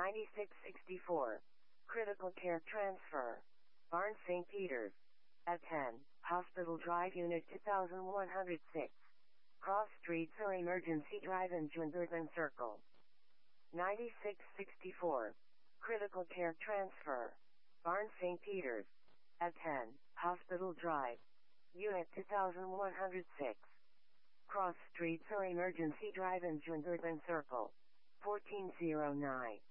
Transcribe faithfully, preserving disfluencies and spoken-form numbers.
ninety-six sixty-four. Critical Care Transfer. Barnes Saint Peters. At ten, Hospital Drive Unit two thousand one hundred six. Cross Street or Emergency Drive in Junderton Circle. ninety-six sixty-four. Critical Care Transfer. Barnes Saint Peters. At ten, Hospital Drive. Unit two thousand one hundred six. Cross Street or Emergency Drive in Junderton Circle. fourteen oh nine.